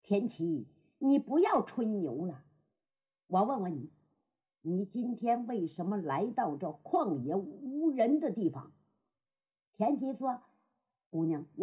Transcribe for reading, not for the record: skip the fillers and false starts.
田七，你不要吹牛了。我问问你，你今天为什么来到这旷野无人的地方？田七说：姑娘，